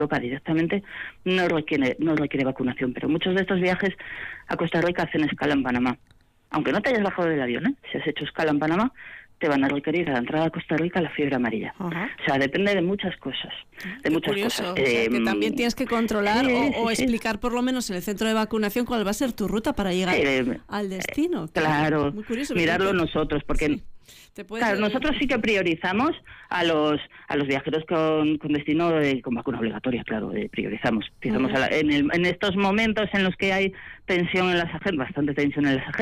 Europa directamente no requiere vacunación, pero muchos de estos viajes a Costa Rica hacen escala en Panamá. Aunque no te hayas bajado del avión, si has hecho escala en Panamá, te van a requerir a la entrada a Costa Rica la fiebre amarilla. Ajá. O sea, depende de muchas cosas. Curioso. O sea, que también tienes que controlar o explicar por lo menos en el centro de vacunación cuál va a ser tu ruta para llegar al destino. Claro, muy curioso, mirarlo nosotros, porque nosotros sí que priorizamos a los viajeros con destino con vacuna obligatoria, claro, priorizamos. En estos momentos en los que hay tensión en las agendas, bastante tensión en las agendas,